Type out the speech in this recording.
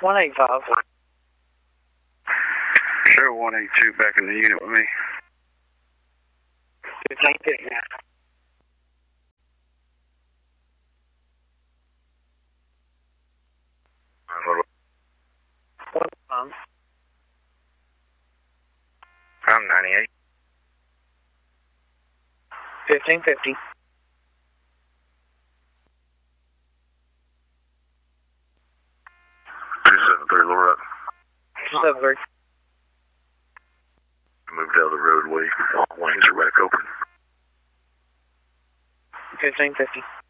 185. Sure, 182 back in the unit with me. 1550. I'm 98. 1550. 273, lower up. 273. Moved out of the roadway. All lanes are back open. 1550.